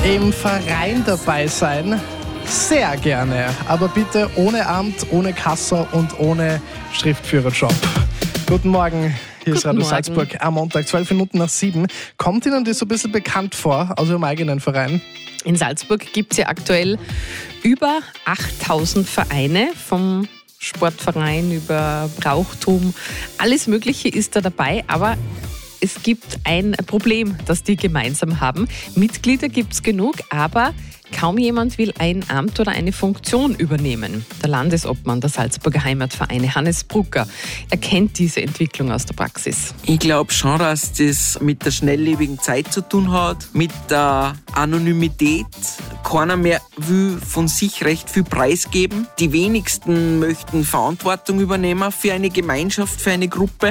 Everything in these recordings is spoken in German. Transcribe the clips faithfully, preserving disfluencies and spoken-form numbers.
im Verein dabei sein? Sehr gerne, aber bitte ohne Amt, ohne Kasse und ohne Schriftführerjob. Guten Morgen, hier ist Radio Salzburg am Montag, zwölf Minuten nach sieben. Kommt Ihnen das so ein bisschen bekannt vor aus Ihrem eigenen Verein? In Salzburg gibt es ja aktuell über achttausend Vereine, vom Sportverein über Brauchtum. Alles Mögliche ist da dabei, aber es gibt ein Problem, das die gemeinsam haben. Mitglieder gibt es genug, aber kaum jemand will ein Amt oder eine Funktion übernehmen. Der Landesobmann der Salzburger Heimatvereine, Hannes Brucker, erkennt diese Entwicklung aus der Praxis. Ich glaube schon, dass das mit der schnelllebigen Zeit zu tun hat, mit der Anonymität. Keiner mehr will von sich recht viel preisgeben. Die wenigsten möchten Verantwortung übernehmen für eine Gemeinschaft, für eine Gruppe.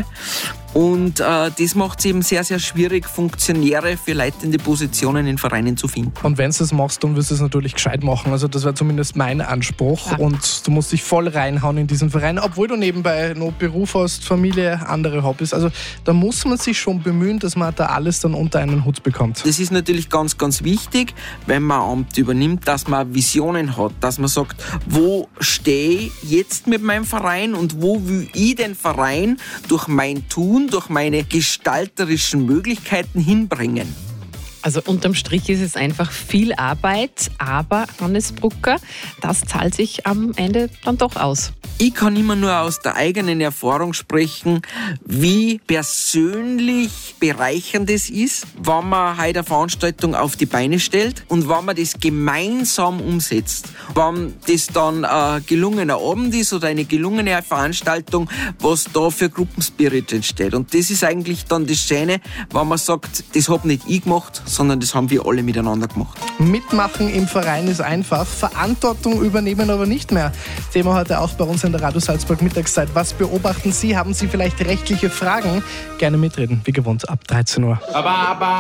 Und äh, das macht es eben sehr, sehr schwierig, Funktionäre für leitende Positionen in Vereinen zu finden. Und wenn du es machst, dann wirst du es natürlich gescheit machen. Also das wäre zumindest mein Anspruch. Ja. Und du musst dich voll reinhauen in diesen Verein, obwohl du nebenbei noch Beruf hast, Familie, andere Hobbys. Also da muss man sich schon bemühen, dass man da alles dann unter einen Hut bekommt. Das ist natürlich ganz, ganz wichtig, wenn man ein Amt übernimmt, dass man Visionen hat, dass man sagt, wo stehe ich jetzt mit meinem Verein und wo will ich den Verein durch mein Tun, durch meine gestalterischen Möglichkeiten hinbringen. Also unterm Strich ist es einfach viel Arbeit, aber Hannes Brucker, das zahlt sich am Ende dann doch aus. Ich kann immer nur aus der eigenen Erfahrung sprechen, wie persönlich bereichernd es ist, wenn man heute eine Veranstaltung auf die Beine stellt und wenn man das gemeinsam umsetzt. Wenn das dann ein gelungener Abend ist oder eine gelungene Veranstaltung, was da für Gruppenspirit entsteht. Und das ist eigentlich dann das Schöne, wenn man sagt, das habe nicht ich gemacht, sondern das haben wir alle miteinander gemacht. Mitmachen im Verein ist einfach, Verantwortung übernehmen aber nicht mehr. Thema heute auch bei uns in der Radio Salzburg Mittagszeit. Was beobachten Sie? Haben Sie vielleicht rechtliche Fragen? Gerne mitreden, wie gewohnt, ab dreizehn Uhr.